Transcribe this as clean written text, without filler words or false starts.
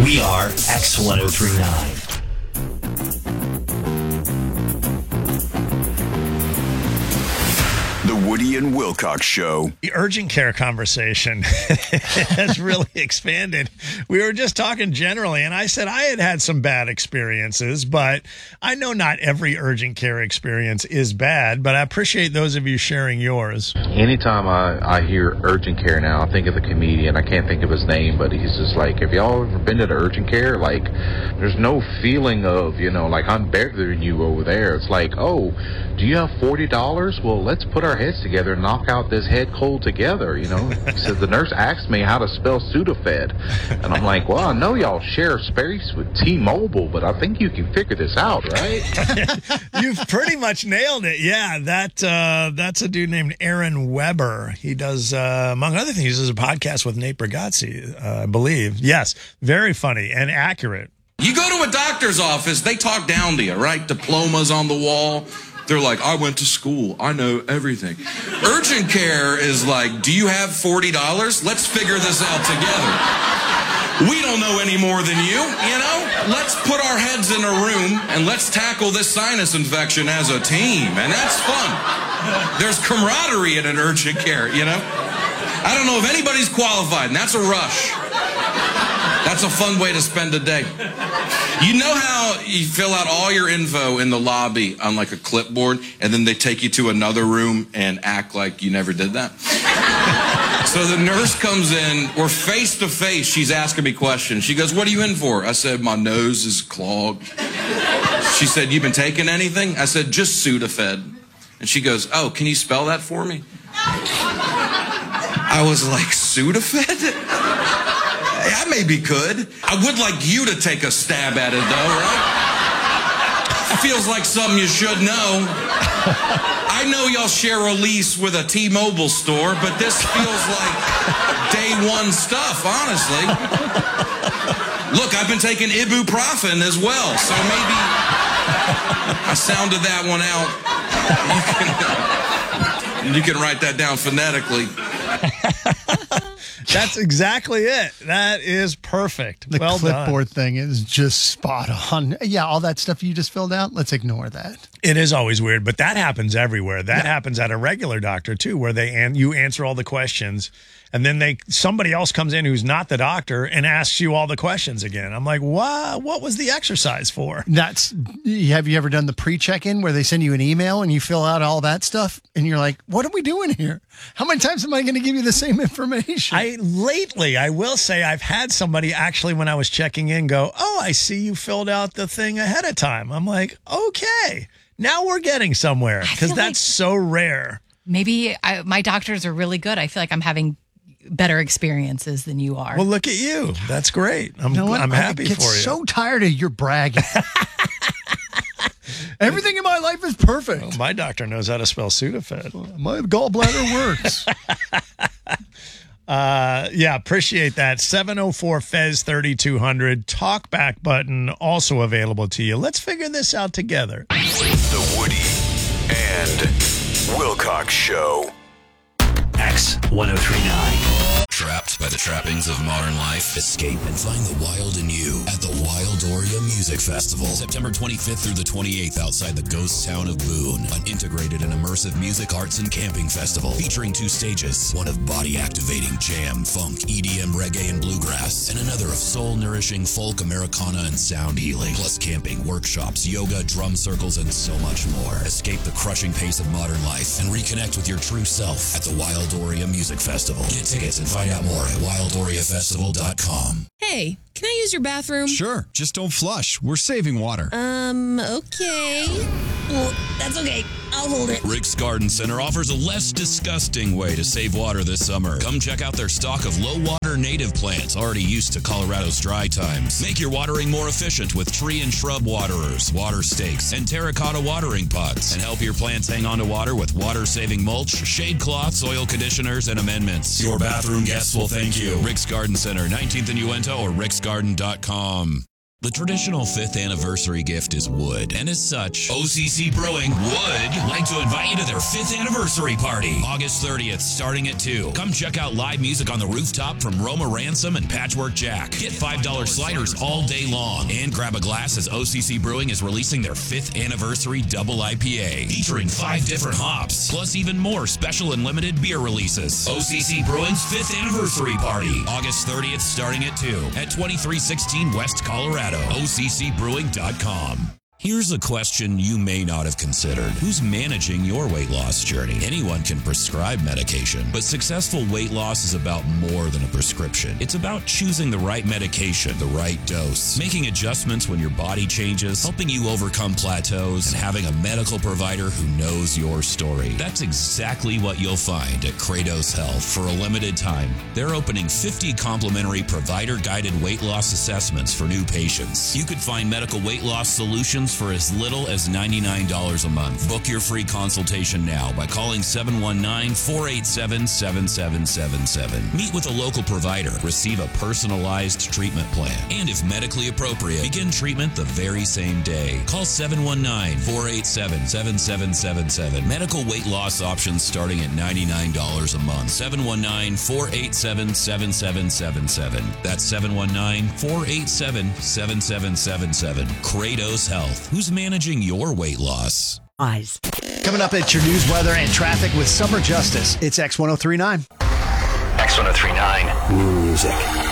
We are X1039. The Woody and Wilcox Show. The urgent care conversation has really expanded. We were just talking generally, and I said I had some bad experiences, but I know not every urgent care experience is bad, but I appreciate those of you sharing yours. Anytime I hear urgent care now, I think of the comedian. I can't think of his name, but he's just like, have y'all ever been to the urgent care? Like, there's no feeling of, like, I'm better than you over there. It's like, oh, do you have $40? Well, let's put our heads together and knock out this head cold together, He said, the nurse asked me how to spell Sudafed. And I'm like, well, I know y'all share space with T-Mobile, but I think you can figure this out, right? You've pretty much nailed it. Yeah, that's a dude named Aaron Weber. He does, among other things, he does a podcast with Nate Bargatze, I believe. Yes, very funny and accurate. You go to a doctor's office, they talk down to you, right? Diplomas on the wall. They're like, I went to school. I know everything. Urgent care is like, do you have $40? Let's figure this out together. We don't know any more than you, Let's put our heads in a room and let's tackle this sinus infection as a team. And that's fun. There's camaraderie in an urgent care, I don't know if anybody's qualified, and that's a rush. That's a fun way to spend a day. You know how you fill out all your info in the lobby on like a clipboard, and then they take you to another room and act like you never did that? So the nurse comes in, we're face to face, she's asking me questions. She goes, what are you in for? I said, my nose is clogged. She said, you been taking anything? I said, just Sudafed. And she goes, oh, can you spell that for me? I was like, Sudafed? I maybe could. I would like you to take a stab at it, though, right? Feels like something you should know. I know y'all share a lease with a T-Mobile store, but this feels like day one stuff, honestly. Look, I've been taking ibuprofen as well, so maybe I sounded that one out. You can write that down phonetically. That's exactly it. That is perfect. The well clipboard done. thing is just spot on. Yeah, all that stuff you just filled out, let's ignore that. It is always weird, but that happens everywhere. That happens at a regular doctor, too, where you answer all the questions, and then somebody else comes in who's not the doctor and asks you all the questions again. I'm like, what was the exercise for? Have you ever done the pre-check-in where they send you an email and you fill out all that stuff, and you're like, what are we doing here? How many times am I going to give you the same information? Lately, I will say I've had somebody actually, when I was checking in, go, oh, I see you filled out the thing ahead of time. I'm like, okay, now we're getting somewhere, because that's so rare. Maybe my doctors are really good. I feel like I'm having better experiences than you are. Well, look at you. That's great. I'm happy for you. I get so tired of your bragging. Everything in my life is perfect. Well, my doctor knows how to spell Sudafed. My gallbladder works. Appreciate that. 704-FEZ-3200. Talkback button also available to you. Let's figure this out together. The Woody and Wilcox Show. X1039. Trapped by the trappings of modern life? Escape and find the wild in you at the Wildoria Music Festival. September 25th through the 28th outside the ghost town of Boone. An integrated and immersive music, arts, and camping festival featuring 2 stages. One of body-activating jam, funk, EDM, reggae, and bluegrass. And another of soul-nourishing folk, Americana, and sound healing. Plus camping, workshops, yoga, drum circles, and so much more. Escape the crushing pace of modern life and reconnect with your true self at the Wildoria Music Festival. Get tickets and find out more at wildoriafestival.com. Hey, can I use your bathroom? Sure, just don't flush. We're saving water. Okay. Well, that's okay. I'll hold it. Rick's Garden Center offers a less disgusting way to save water this summer. Come check out their stock of low-water native plants already used to Colorado's dry times. Make your watering more efficient with tree and shrub waterers, water stakes, and terracotta watering pots. And help your plants hang on to water with water-saving mulch, shade cloths, oil conditioners, and amendments. Your bathroom guests will thank you. Rick's Garden Center, 19th and Uinta, or ricksgarden.com. The traditional 5th anniversary gift is wood, and as such, OCC Brewing would like to invite you to their 5th anniversary party, August 30th, starting at 2. Come check out live music on the rooftop from Roma Ransom and Patchwork Jack. Get $5 sliders all day long, and grab a glass as OCC Brewing is releasing their 5th anniversary double IPA, featuring 5 different hops, plus even more special and limited beer releases. OCC Brewing's 5th anniversary party, August 30th, starting at 2, at 2316 West Colorado. OCCbrewing.com. Here's a question you may not have considered. Who's managing your weight loss journey? Anyone can prescribe medication, but successful weight loss is about more than a prescription. It's about choosing the right medication, the right dose, making adjustments when your body changes, helping you overcome plateaus, and having a medical provider who knows your story. That's exactly what you'll find at Kratos Health. For a limited time, they're opening 50 complimentary provider-guided weight loss assessments for new patients. You could find medical weight loss solutions for as little as $99 a month. Book your free consultation now by calling 719-487-7777. Meet with a local provider. Receive a personalized treatment plan. And if medically appropriate, begin treatment the very same day. Call 719-487-7777. Medical weight loss options starting at $99 a month. 719-487-7777. That's 719-487-7777. Kratos Health. Who's managing your weight loss? Eyes. Coming up at your news, weather, and traffic with Summer Justice. It's X1039. X1039 Music.